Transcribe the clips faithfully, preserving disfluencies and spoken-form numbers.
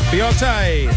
Beyonce,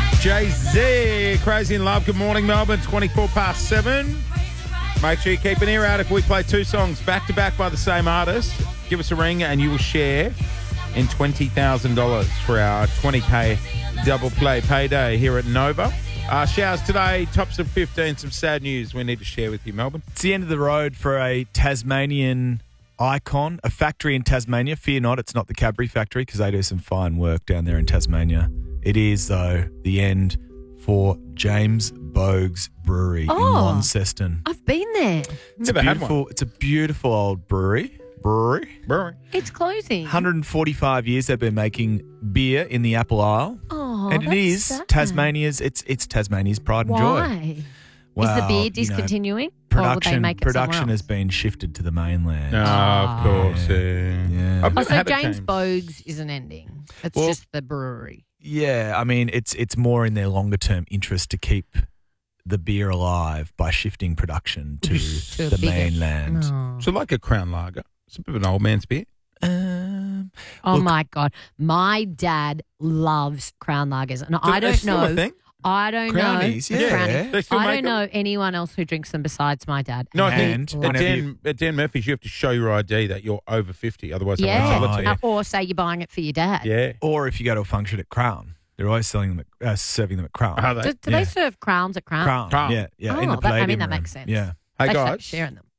Jay-Z, Crazy in Love. Good morning, Melbourne. twenty-four past seven. Make sure you keep an ear out if we play two songs back-to-back by the same artist. Give us a ring and you will share in twenty thousand dollars for our twenty K double play payday here at Nova. Uh, showers today, tops of fifteen. Some sad news we need to share with you, Melbourne. It's the end of the road for a Tasmanian icon, a factory in Tasmania. Fear not, it's not the Cadbury factory because they do some fine work down there in Tasmania. It is, though, the end for James Boag's Brewery in Oh. Launceston. I've been there. It's a Never had beautiful, one. It's a beautiful old brewery. Brewery. Brewery. It's closing. one hundred forty-five years they've been making beer in the Apple Isle. Oh, and it that's is sad. Tasmania's, it's it's Tasmania's pride and joy. Why? Well, Is the beer you know, discontinuing? or will Production, they make it production somewhere has else? been shifted to the mainland. Oh, Ah. of course. Yeah. Yeah. I've Oh, so had it James changed. Boag's isn't ending. It's Well- just the brewery. Yeah, I mean, it's it's more in their longer term interest to keep the beer alive by shifting production to To a the bigger- mainland. Oh, So like a Crown Lager. It's a bit of an old man's beer. Um, Oh Look- my God. My dad loves Crown Lagers. And I Is don't it still a know. thing? I don't Crownies, know. yeah. Crownies. They still I make don't them? know anyone else who drinks them besides my dad. No, I And think at whenever Dan, at Dan Murphy's, you have to show your I D that you're over fifty. Otherwise, they won't Yeah. sell it Oh, to yeah. you. Or say you're buying it for your dad. Yeah. or if you go to a function at Crown, they're always selling them, at, uh, serving them at Crown. Are they? Do, do Yeah. they serve crowns at Crown? Crown, Crown. yeah, yeah, Oh, in the that- I mean, Palladium that room. makes sense. Yeah, Hey, They start guys, sharing them.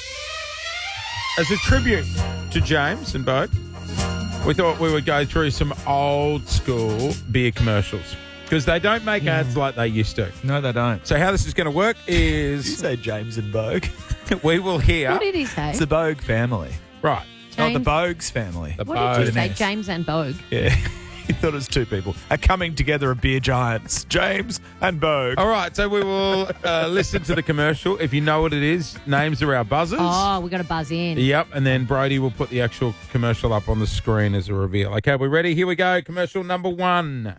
as a tribute to James and Bo, we thought we would go through some old school beer commercials because they don't make ads like they used to. no, they don't. So how this is going to work Did you is say James and Boag? we will hear. What did he say? It's the Boag family. Right. Oh, the James- Boag's family. The What did you Boag. say? Yes. James and Boag. Yeah, he thought it was two people are coming together of beer giants, James and Boag. All right, so we will uh, listen to the commercial. If you know what it is, names are our buzzers. Oh, we got to buzz in. Yep, and then Brody will put the actual commercial up on the screen as a reveal. Okay, we ready? Here we go. Commercial number one.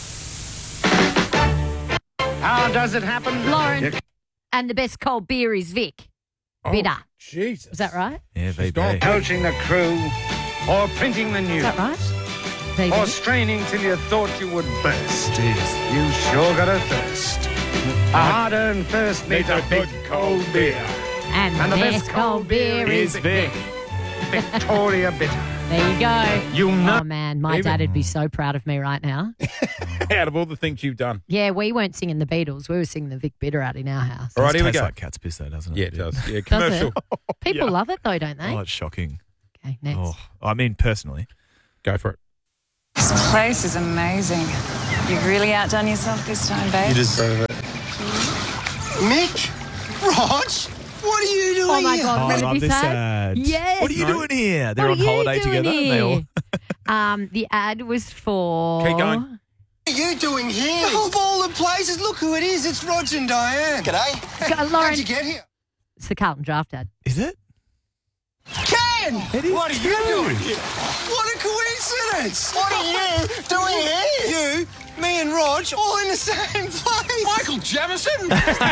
How does it happen? Lauren. And the best cold beer is Vic. Oh, Bitter. Jesus. Is that right? Yeah, V gone. B. Coaching the crew, or printing the news, Is that right? There or you straining till you thought you would burst. Jeez. You sure got a thirst. A hard-earned thirst needs a big cold beer. And, And the the best cold beer is Is Vic. Victoria Bitter. There you go. You know. Oh, man, my Even- dad would be so proud of me right now. Out of all the things you've done. Yeah, we weren't singing the Beatles. We were singing the Vic Bitter out in our house. All right, here we Tastes go. like cat's piss, though, doesn't it? Yeah, it does. Yeah, Does commercial. it? People Yeah. love it, though, don't they? Oh, it's shocking. Okay, next. Oh, I mean, personally. Go for it. This place is amazing. You've really outdone yourself this time, babe. deserve it. Mick? Rog? What are you doing Oh, my here? God. Oh, I Remember love this this ad? ad. Yes. What are you Right. doing here? They're What on are you holiday doing together. And they all... here? um, the ad was for... Keep going. What are you doing here? Of all the places, look who it is. It's Rog and Diane. G'day. Go- Lauren, How'd you get here? it's the Carlton Draft ad. Is it? Ken! It is What are you doing here? What a coincidence! What are you doing here? You, me and Rog, all in the same place. Michael Jamison?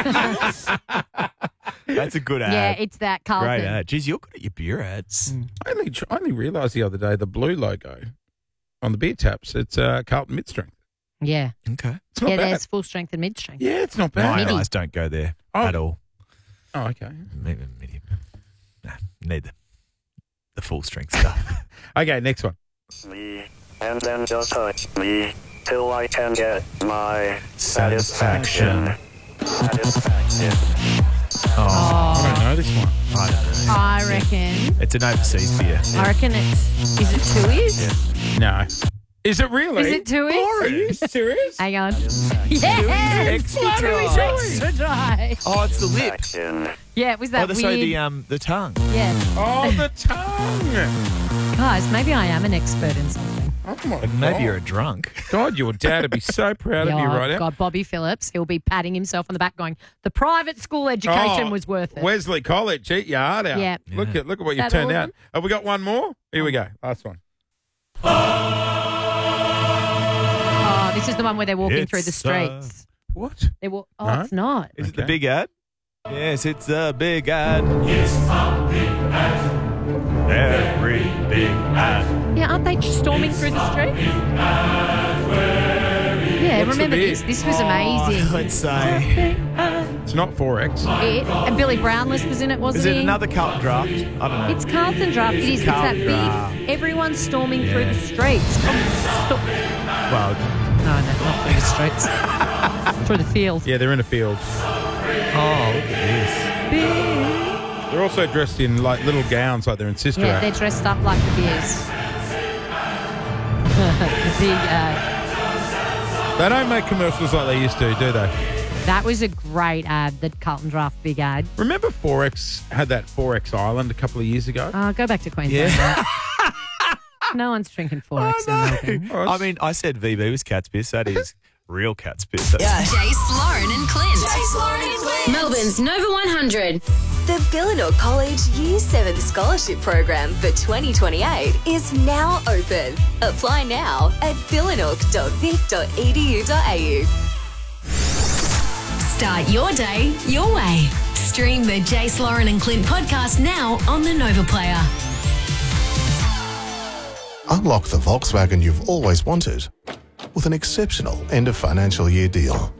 That's a good ad. Yeah, it's that Carlton. Great ad. Geez, you're good at your beer ads. I only, I only realised the other day the blue logo on the beer taps, it's uh, Carlton Mid-Strength. Yeah. Okay. It's not Yeah, bad. there's full strength and mid strength. Yeah, it's not My bad. Midi. eyes don't go there Oh. at all. Oh, okay. Maybe medium. Nah, need the, the full strength stuff. Okay, next one. Me, and then just touch me till I can get my satisfaction. Satisfaction. Oh, I don't know this one. I don't know. I reckon. It's an overseas beer. I reckon it's. Is it two ears? No. Is it really? Is it two ears? Are you serious? Hang on. Yes! Extra dry. Extra dry. Oh, it's the lip. Action. Yeah, it was that Oh, the, weird. so the um the tongue. Yeah. Oh, the tongue. Guys, maybe I am an expert in something. Oh, my And maybe God. you're a drunk. God, your dad would be so proud of you Yeah, right now. God, Bobby Phillips, he'll be patting himself on the back going, the private school education Oh, was worth it. Wesley College, eat your heart out. Yeah. Look Yeah. at look at what Is you've that all turned of out. them? Have we got one more? Here we go. Last one. Oh, this is the one where they're walking through the It's, uh, streets. What? They walk. Oh, No? it's not. Is it the Okay. big ad? Yes, it's the big ad. Every big ad. Yeah, aren't they storming through the streets? Yeah, What's the remember beer? this. This was amazing. Oh, let's say. It's not four X. It, and Billy Brownless was in it, wasn't Is it he? another Carlton Draft? I don't know. It's Carlton Draft. It is. It's that Carlton Draft. big. Everyone's storming through the streets. Sto- Well, no, no, not through the streets. Through the field. Yeah, they're in a field. oh, look at this. They're also dressed in like little gowns, like they're in Sister Yeah, Act. they're dressed up like the Bears. the big. Uh, They don't make commercials like they used to, do they? that was a great ad. That Carlton Draft big ad. Remember four X had that four X Island a couple of years ago? Uh, go back to Queensland. Yeah. No one's drinking four X in Melbourne. Oh, I mean, I said V B was cat's piss. That is real cat's piss. That's Jace, Lauren and Clint. Jace, Lauren and Clint. Melbourne's Nova one hundred. The Billanook College Year seven Scholarship Program for twenty twenty-eight is now open. Apply now at billanook dot vic dot e d u dot a u. Start your day your way. Stream the Jace, Lauren and Clint podcast now on the Nova Player. Unlock the Volkswagen you've always wanted with an exceptional end of financial year deal.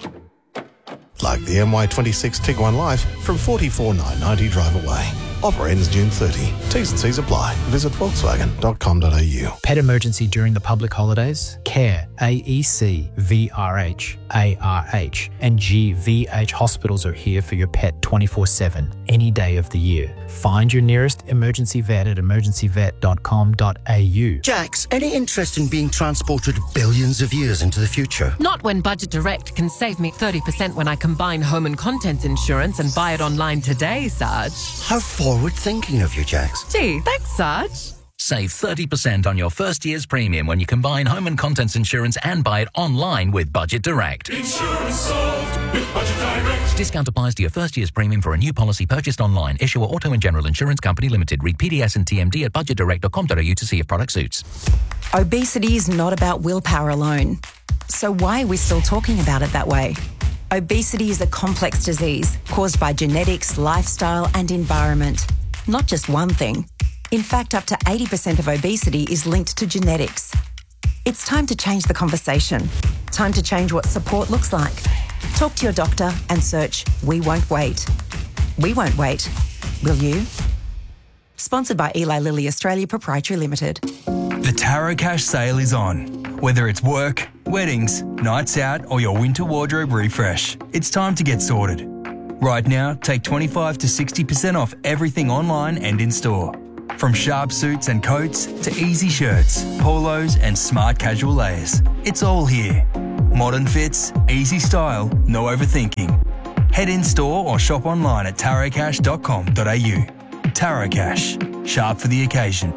Like the M Y twenty-six Tiguan Life from forty-four thousand nine hundred ninety drive away. Offer ends June thirtieth. T's and C's apply. Visit volkswagen dot com dot a u. Pet emergency during the public holidays? CARE, A E C V R H, A R H, and G V H hospitals are here for your pet twenty-four seven, any day of the year. Find your nearest emergency vet at emergency vet dot com dot a u. Jax, any interest in being transported billions of years into the future? Not when Budget Direct can save me thirty percent when I combine home and contents insurance and buy it online today, Sarge. How forward-thinking of you, Jax. Gee, thanks, Sarge. Save thirty percent on your first year's premium when you combine home and contents insurance and buy it online with Budget Direct. Insurance solved with Budget Direct. Discount applies to your first year's premium for a new policy purchased online. Issuer Auto and General Insurance Company Limited. Read P D S and T M D at budget direct dot com dot a u to see if product suits. Obesity is not about willpower alone. So why are we still talking about it that way? Obesity is a complex disease caused by genetics, lifestyle and environment. Not just one thing. In fact, up to eighty percent of obesity is linked to genetics. It's time to change the conversation. Time to change what support looks like. Talk to your doctor and search We Won't Wait. We won't wait. Will you? Sponsored by Eli Lilly Australia Proprietary Limited. The Tarot Cash sale is on. Whether it's work, weddings, nights out, or your winter wardrobe refresh, it's time to get sorted. Right now, take twenty-five to sixty percent off everything online and in store. From sharp suits and coats to easy shirts, polos and smart casual layers. It's all here. Modern fits, easy style, no overthinking. Head in store or shop online at tarot cash dot com dot a u. Tarot Cash, sharp for the occasion.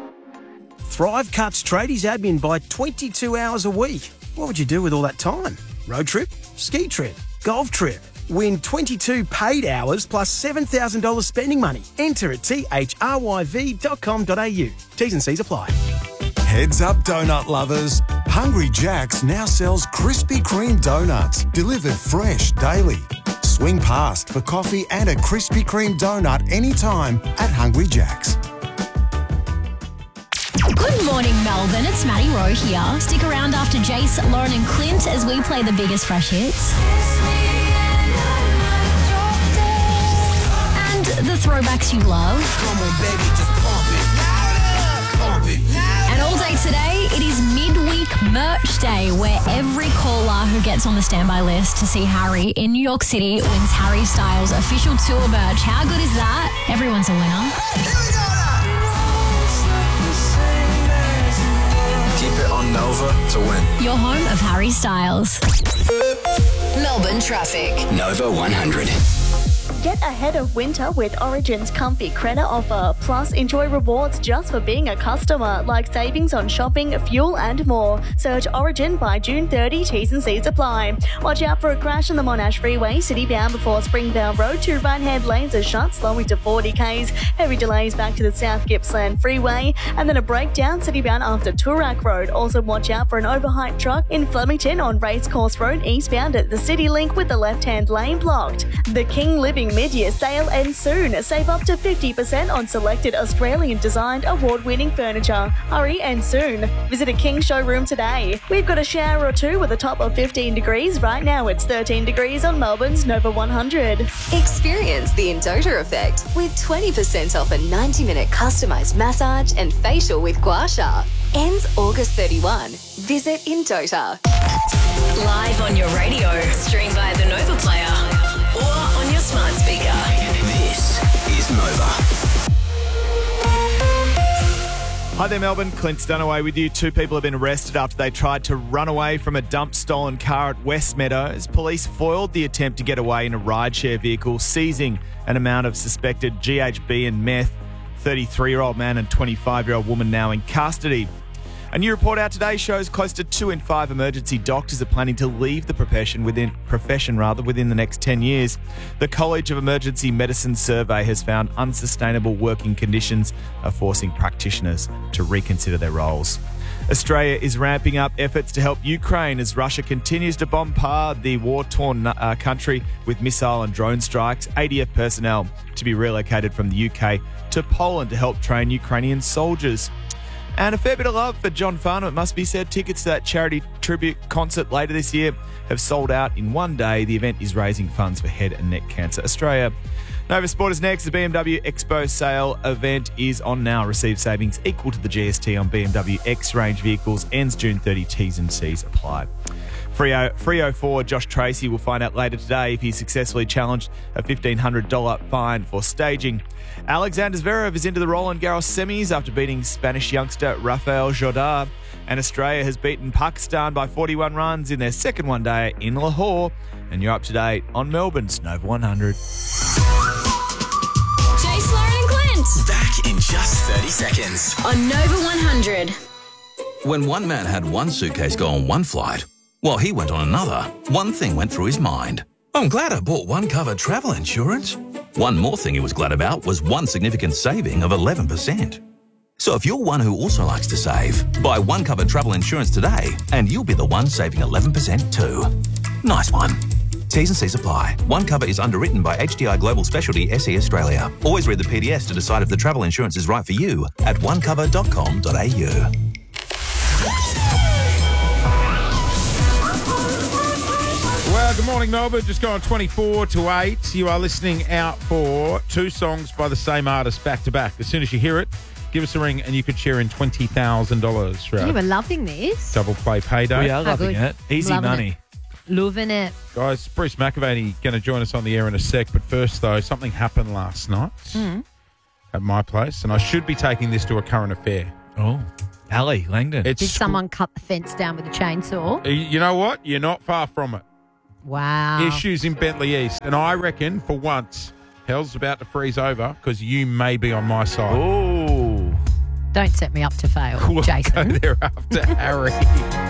Thrive cuts tradies admin by twenty-two hours a week. What would you do with all that time? Road trip? Ski trip? Golf trip? Win twenty-two paid hours plus seven thousand dollars spending money. Enter at t h r y v dot com dot a u. T's and C's apply. Heads up, donut lovers. Hungry Jack's now sells Krispy Kreme donuts, delivered fresh daily. Swing past for coffee and a Krispy Kreme donut anytime at Hungry Jack's. Good morning, Melbourne. It's Maddie Rowe here. Stick around after Jace, Lauren and Clint as we play the biggest fresh hits. And the throwbacks you love. Come on, baby, just pump it. Louder, pump it. And all day today, it is midweek merch day, where every caller who gets on the standby list to see Harry in New York City wins Harry Styles official tour merch. How good is that? Everyone's a winner. Keep it on Nova to win. Your home of Harry Styles. Melbourne traffic. Nova one hundred. Get ahead of winter with Origin's comfy credit offer. Plus, enjoy rewards just for being a customer, like savings on shopping, fuel and more. Search Origin by June thirtieth. T's and C's apply. Watch out for a crash on the Monash Freeway, city-bound before Springvale Road. Two right-hand lanes are shut, slowing to forty k's. Heavy delays back to the South Gippsland Freeway. And then a breakdown city-bound after Toorak Road. Also watch out for an overhyped truck in Flemington on Racecourse Road, eastbound at the City Link with the left-hand lane blocked. The King Living mid-year sale ends soon. Save up to fifty percent on select selected Australian-designed award-winning furniture. Hurry and soon. Visit a King showroom today. We've got a shower or two with a top of fifteen degrees. Right now it's thirteen degrees on Melbourne's Nova one hundred. Experience the Indota effect with twenty percent off a ninety minute customised massage and facial with Gua Sha. Ends August thirty-first. Visit Indota. Live on your radio, stream via the Nova Player or on your smart speaker. This is Nova. Hi there, Melbourne. Clint Dunaway with you. Two people have been arrested after they tried to run away from a dumped stolen car at West Meadows. Police foiled the attempt to get away in a rideshare vehicle, seizing an amount of suspected G H B and meth. thirty-three-year-old man and twenty-five-year-old woman now in custody. A new report out today shows close to two in five emergency doctors are planning to leave the profession within profession rather within the next ten years. The College of Emergency Medicine survey has found unsustainable working conditions are forcing practitioners to reconsider their roles. Australia is ramping up efforts to help Ukraine as Russia continues to bombard the war-torn uh, country with missile and drone strikes. A D F personnel to be relocated from the U K to Poland to help train Ukrainian soldiers. And a fair bit of love for John Farnham, it must be said. Tickets to that charity tribute concert later this year have sold out in one day. The event is raising funds for Head and Neck Cancer Australia. Nova Sport is next. The B M W Expo sale event is on now. Receive savings equal to the G S T on B M W X-Range vehicles. Ends June thirtieth. T's and C's apply. Freo four Josh Tracy will find out later today if he successfully challenged a fifteen hundred dollars fine for staging. Alexander Zverev is into the Roland Garros semis after beating Spanish youngster Rafael Jodar. And Australia has beaten Pakistan by forty-one runs in their second one-day in Lahore. And you're up to date on Melbourne's Nova one hundred. Jace, Lauren and Clint. Back in just thirty seconds. On Nova one hundred. When one man had one suitcase go on one flight, while he went on another, one thing went through his mind. I'm glad I bought one cover travel insurance. One more thing he was glad about was one significant saving of eleven percent. So if you're one who also likes to save, buy one cover travel insurance today and you'll be the one saving eleven percent too. Nice one. T's and C's apply. One cover is underwritten by H D I Global Specialty S E Australia. Always read the P D S to decide if the travel insurance is right for you at one cover dot com dot a u. Well, good morning, Melbourne. Just going twenty-four to eight. You are listening out for two songs by the same artist back to back. As soon as you hear it, give us a ring and you could share in twenty thousand dollars for You our were loving this. double play payday. We are loving it. Easy Loving money. it. Loving it. Guys, Bruce McAvaney going to join us on the air in a sec. But first, though, something happened last night Mm. at my place, and I should be taking this to a current affair. Oh, Ali Langdon. It's Did someone cut the fence down with a chainsaw? You know what? You're not far from it. Wow. Issues in Bentley East. And I reckon, for once, hell's about to freeze over because you may be on my side. Oh. Don't set me up to fail, We'll Jason. go there after Harry.